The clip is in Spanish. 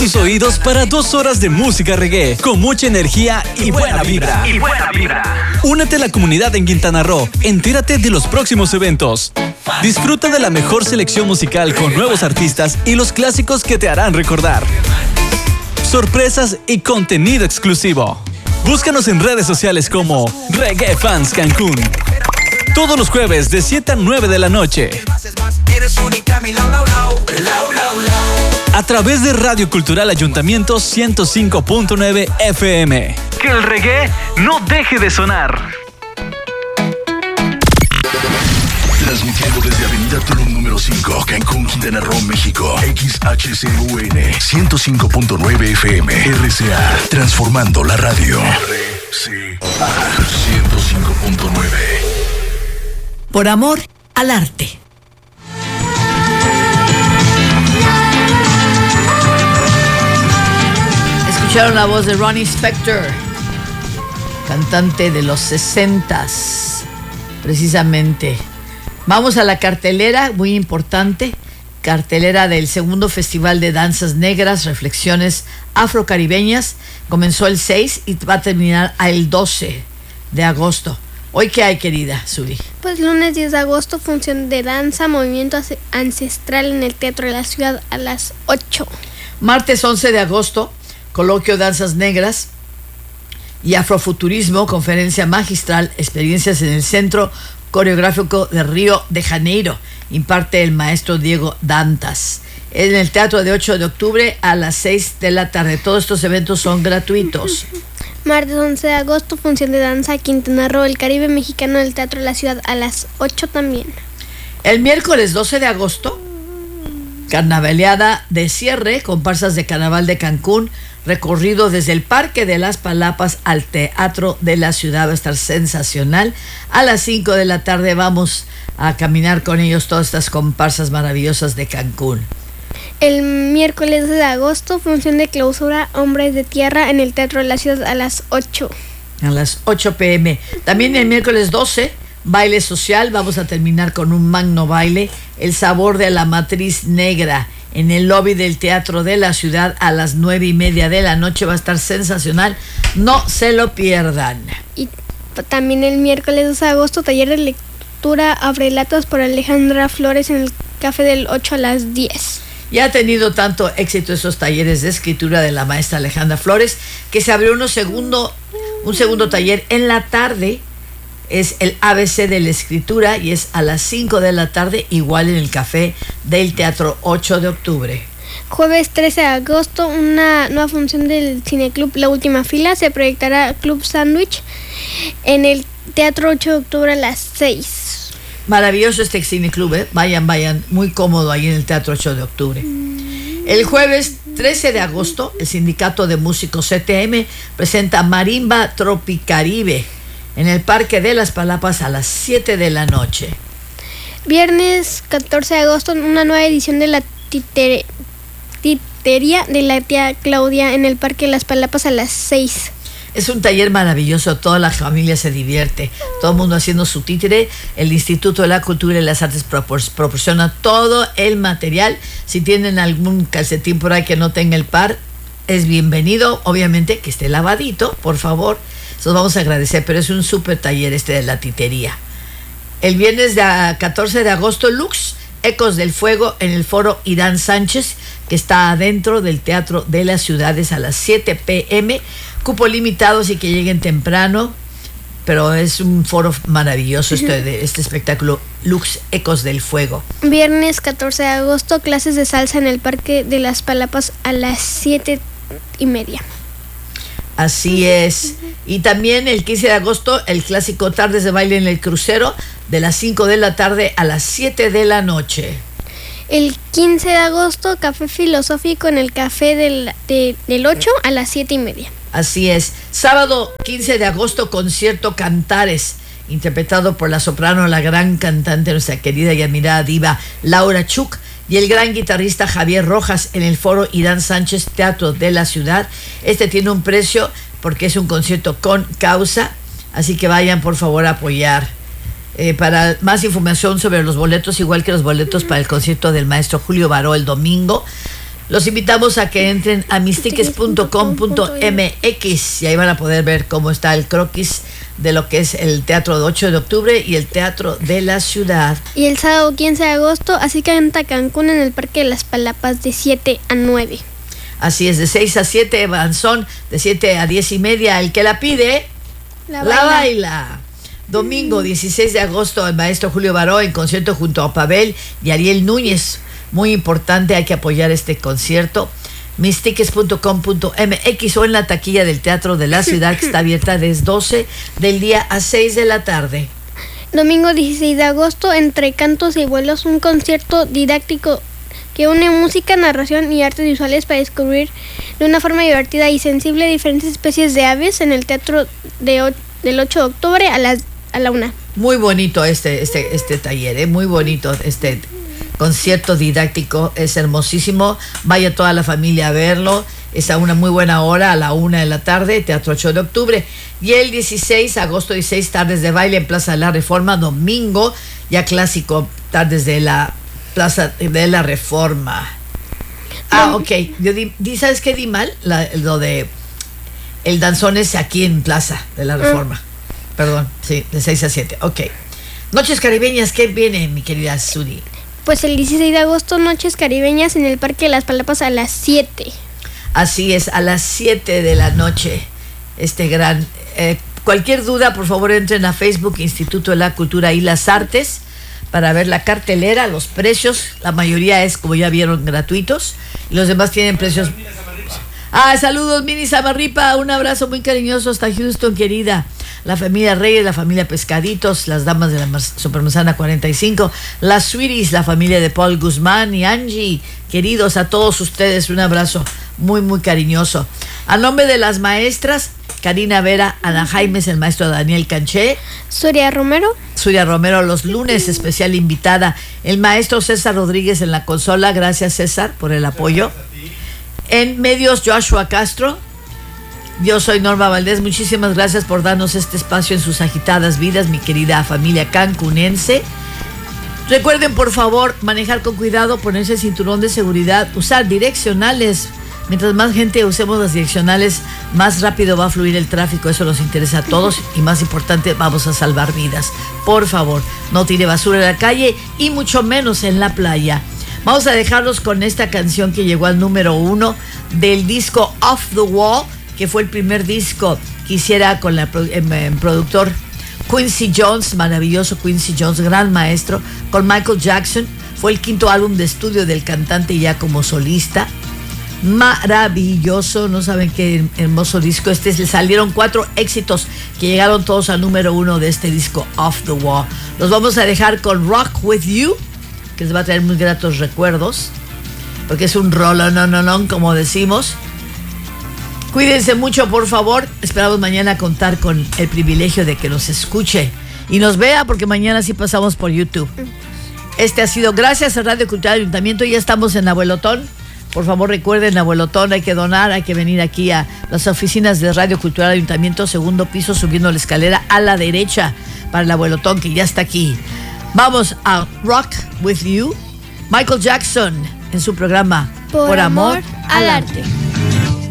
tus oídos para 2 horas de música reggae con mucha energía y buena vibra. Únete a la comunidad en Quintana Roo. Entérate de los próximos eventos. Disfruta de la mejor selección musical con nuevos artistas y los clásicos que te harán recordar. Sorpresas y contenido exclusivo. Búscanos en redes sociales como Reggae Fans Cancún. Todos los jueves de 7 a 9 de la noche. A través de Radio Cultural Ayuntamiento 105.9 FM. Que el reggae no deje de sonar. Transmitiendo desde Avenida Tulum número 5, Cancún, Quintana Roo, México. XHCUN 105.9 FM. RCA, transformando la radio. RCA 105.9. Por amor al arte. Escucharon la voz de Ronnie Spector, cantante de los 60s, precisamente. Vamos a la cartelera, muy importante, cartelera del segundo Festival de Danzas Negras, Reflexiones Afrocaribeñas. Comenzó el 6 y va a terminar el 12 de agosto. ¿Hoy qué hay, querida Suri? Pues lunes 10 de agosto, función de danza, movimiento ancestral en el Teatro de la Ciudad a las 8. Martes 11 de agosto, coloquio Danzas Negras y Afrofuturismo, conferencia magistral, experiencias en el Centro Coreográfico de Río de Janeiro, imparte el maestro Diego Dantas, en el Teatro de 8 de octubre a las 6 de la tarde. Todos estos eventos son gratuitos. Martes 11 de agosto, función de danza Quintana Roo, el Caribe Mexicano del Teatro de la Ciudad a las 8 también. El miércoles 12 de agosto, carnavaleada de cierre, comparsas de Carnaval de Cancún, recorrido desde el Parque de las Palapas al Teatro de la Ciudad. Va a estar sensacional. A las 5 de la tarde vamos a caminar con ellos todas estas comparsas maravillosas de Cancún. El miércoles de agosto, función de clausura Hombres de Tierra en el Teatro de la Ciudad a las 8. A las 8 p.m. También el miércoles 12, baile social. Vamos a terminar con un magno baile, El Sabor de la Matriz Negra, en el lobby del Teatro de la Ciudad a las 9:30 de la noche. Va a estar sensacional, no se lo pierdan. Y también el miércoles 12 de agosto, taller de lectura Abrelatas por Alejandra Flores en el Café del 8 a las 10. Ya ha tenido tanto éxito esos talleres de escritura de la maestra Alejandra Flores que se abrió un segundo taller en la tarde. Es el ABC de la escritura y es a las 5 de la tarde, igual en el Café del Teatro 8 de octubre. Jueves 13 de agosto, una nueva función del Cineclub La Última Fila. Se proyectará Club Sándwich en el Teatro 8 de octubre a las 6. Maravilloso este cineclub, ¿eh? Vayan, muy cómodo ahí en el Teatro 8 de octubre. El jueves 13 de agosto, el Sindicato de Músicos CTM presenta Marimba Tropicaribe en el Parque de las Palapas a las 7 de la noche. Viernes 14 de agosto, una nueva edición de la Titería de la tía Claudia en el Parque de las Palapas a las 6. Es un taller maravilloso, toda la familia se divierte, todo el mundo haciendo su títere. El Instituto de la Cultura y las Artes proporciona todo el material. Si tienen algún calcetín por ahí que no tenga el par, es bienvenido, obviamente que esté lavadito, por favor. Se los vamos a agradecer, pero es un súper taller de la titería. El viernes 14 de agosto, Lux, Ecos del Fuego en el Foro Irán Sánchez, que está adentro del Teatro de las Ciudades a las 7 p.m. Cupo limitado, así que lleguen temprano, pero es un foro maravilloso este espectáculo Lux Ecos del Fuego. Viernes 14 de agosto, clases de salsa en el Parque de las Palapas a las 7:30. Así es. Y también el 15 de agosto, el clásico Tardes de Baile en el Crucero, de las 5 de la tarde a las 7 de la noche. El 15 de agosto, Café Filosófico en el Café del 8 a las 7:30. Así es. Sábado 15 de agosto, concierto Cantares, interpretado por la soprano, la gran cantante, nuestra querida y admirada diva Laura Chuk, y el gran guitarrista Javier Rojas en el Foro Irán Sánchez, Teatro de la Ciudad. Este tiene un precio porque es un concierto con causa, así que vayan por favor a apoyar. Para más información sobre los boletos, igual que los boletos para el concierto del maestro Julio Baró el domingo, Los invitamos a que entren a mistiques.com.mx y ahí van a poder ver cómo está el croquis de lo que es el Teatro de 8 de Octubre y el Teatro de la Ciudad. Y el sábado 15 de agosto, así que canta Cancún en el Parque de las Palapas de 7 a 9. Así es, de 6 a 7, Banzón, de 7 a 10 y media. El que la pide, la baila. Domingo 16 de agosto, el maestro Julio Baró en concierto junto a Pavel y Ariel Núñez. Muy importante, hay que apoyar este concierto. mistiques.com.mx o en la taquilla del Teatro de la Ciudad, que está abierta desde 12 del día a 6 de la tarde. Domingo 16 de agosto, Entre Cantos y Vuelos, un concierto didáctico que une música, narración y artes visuales para descubrir de una forma divertida y sensible diferentes especies de aves en el Teatro del 8 de octubre a la 1. Muy bonito este taller, muy bonito este concierto didáctico, es hermosísimo. Vaya toda la familia a verlo. Es a una muy buena hora, a la 1 de la tarde, Teatro 8 de octubre. Y el 16, agosto 16, tardes de baile en Plaza de la Reforma. Domingo, ya clásico, tardes de la Plaza de la Reforma. Ok. Yo ¿sabes qué di mal? Lo de el danzón es aquí en Plaza de la Reforma. Perdón, sí, de 6 a 7. Ok. Noches caribeñas, ¿qué viene, mi querida Suri? Pues el 16 de agosto, Noches Caribeñas en el Parque de las Palapas a las 7. Así es, a las 7 de la noche. Cualquier duda, por favor, entren a Facebook, Instituto de la Cultura y las Artes, para ver la cartelera, los precios. La mayoría es, como ya vieron, gratuitos. Y los demás tienen precios. Saludos, Mini Samarripa. Un abrazo muy cariñoso hasta Houston, querida. La familia Reyes, la familia Pescaditos, las damas de la Supermanzana 45, las Sweeties, la familia de Paul Guzmán y Angie. Queridos, a todos ustedes, un abrazo muy, muy cariñoso. A nombre de las maestras, Karina Vera, Ana Jaimes, el maestro Daniel Canché. Surya Romero, los lunes, especial invitada, el maestro César Rodríguez en la consola. Gracias, César, por el apoyo. En medios, Joshua Castro. Yo soy Norma Valdés, muchísimas gracias por darnos este espacio en sus agitadas vidas, mi querida familia cancunense. Recuerden, por favor, manejar con cuidado, ponerse el cinturón de seguridad, usar direccionales. Mientras más gente usemos las direccionales, más rápido va a fluir el tráfico. Eso nos interesa a todos y, más importante, vamos a salvar vidas. Por favor, no tire basura en la calle y mucho menos en la playa. Vamos a dejarlos con esta canción que llegó al número 1 del disco Off the Wall, que fue el primer disco que hiciera con el productor Quincy Jones, maravilloso Quincy Jones, gran maestro, con Michael Jackson. Fue el 5º álbum de estudio del cantante ya como solista. Maravilloso, no saben qué hermoso disco. Le salieron 4 éxitos que llegaron todos al número 1 de este disco Off the Wall. Los vamos a dejar con Rock With You, que les va a traer muy gratos recuerdos, porque es un rolón, como decimos. Cuídense mucho, por favor. Esperamos mañana contar con el privilegio de que nos escuche y nos vea, porque mañana sí pasamos por YouTube. Ha sido gracias a Radio Cultural Ayuntamiento. Ya estamos en Abuelotón. Por favor, recuerden, Abuelotón, hay que donar, hay que venir aquí a las oficinas de Radio Cultural Ayuntamiento, 2º piso, subiendo la escalera a la derecha, para el Abuelotón, que ya está aquí. Vamos a Rock With You, Michael Jackson, en su programa Por amor al arte.